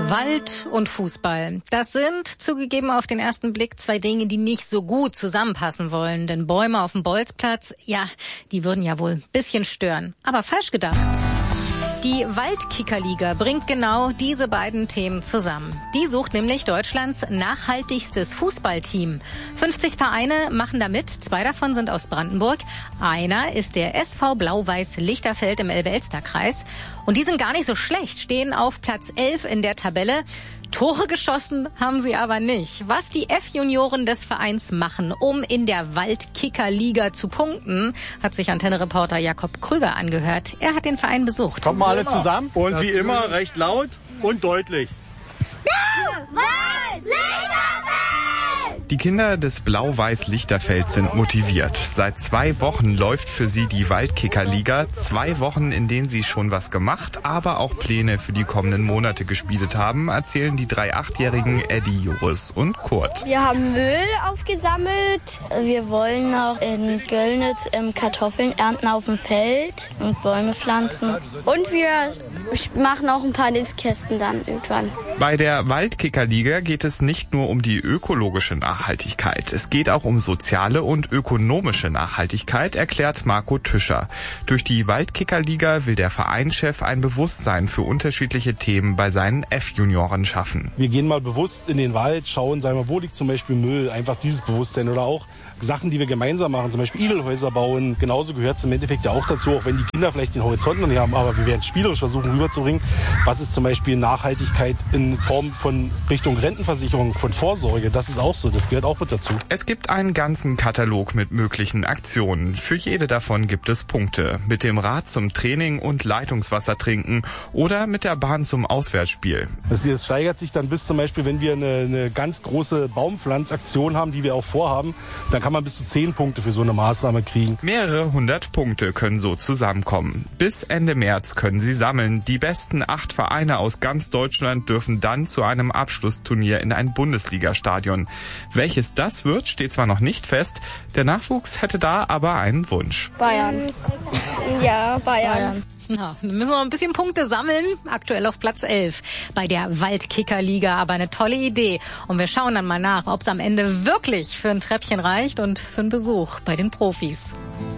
Wald und Fußball. Das sind zugegeben auf den ersten Blick zwei Dinge, die nicht so gut zusammenpassen wollen. Denn Bäume auf dem Bolzplatz, ja, die würden ja wohl ein bisschen stören. Aber falsch gedacht. Die Waldkickerliga bringt genau diese beiden Themen zusammen. Die sucht nämlich Deutschlands nachhaltigstes Fußballteam. 50 Vereine machen da mit, 2 davon sind aus Brandenburg. Einer ist der SV Blau-Weiß Lichterfeld im Elbe-Elster-Kreis. Und die sind gar nicht so schlecht, stehen auf Platz 11 in der Tabelle. Tore geschossen haben sie aber nicht. Was die F-Junioren des Vereins machen, um in der Waldkickerliga zu punkten, hat sich Antenne-Reporter Jakob Krüger angehört. Er hat den Verein besucht. Kommen wir alle zusammen und wie immer recht laut und deutlich. Blau-Weiß Lichterfeld! Die Kinder des Blau-Weiß Lichterfeld sind motiviert. Seit 2 Wochen läuft für sie die Waldkickerliga. 2 Wochen, in denen sie schon was gemacht, aber auch Pläne für die kommenden Monate gespielt haben, erzählen die 3 8-jährigen Eddie, Joris und Kurt. Wir haben Müll aufgesammelt. Wir wollen noch in Göllnitz Kartoffeln ernten auf dem Feld und Bäume pflanzen. Und wir machen auch ein paar Nistkästen dann irgendwann. Bei der Waldkickerliga geht es nicht nur um die ökologische Nachhaltigkeit. Es geht auch um soziale und ökonomische Nachhaltigkeit, erklärt Marco Tüscher. Durch die Waldkickerliga will der Vereinschef ein Bewusstsein für unterschiedliche Themen bei seinen F-Junioren schaffen. Wir gehen mal bewusst in den Wald, schauen, sagen wir, wo liegt zum Beispiel Müll, einfach dieses Bewusstsein oder auch Sachen, die wir gemeinsam machen, zum Beispiel Igelhäuser bauen. Genauso gehört es im Endeffekt ja auch dazu, auch wenn die Kinder vielleicht den Horizont noch nicht haben, aber wir werden es spielerisch versuchen rüberzubringen. Was ist zum Beispiel Nachhaltigkeit in Form von Richtung Rentenversicherung, von Vorsorge? Das ist auch so, das gehört auch mit dazu. Es gibt einen ganzen Katalog mit möglichen Aktionen. Für jede davon gibt es Punkte. Mit dem Rad zum Training und Leitungswasser trinken oder mit der Bahn zum Auswärtsspiel. Das steigert sich dann bis zum Beispiel, wenn wir eine ganz große Baumpflanzaktion haben, die wir auch vorhaben, dann kann man bis zu 10 Punkte für so eine Maßnahme kriegen. Mehrere 100 Punkte können so zusammenkommen. Bis Ende März können sie sammeln. Die besten 8 Vereine aus ganz Deutschland dürfen dann zu einem Abschlussturnier in ein Bundesligastadion. Welches das wird, steht zwar noch nicht fest. Der Nachwuchs hätte da aber einen Wunsch. Bayern. Ja, Bayern. Ja, wir müssen noch ein bisschen Punkte sammeln. Aktuell auf Platz 11 bei der Waldkickerliga. Aber eine tolle Idee. Und wir schauen dann mal nach, ob es am Ende wirklich für ein Treppchen reicht und für einen Besuch bei den Profis.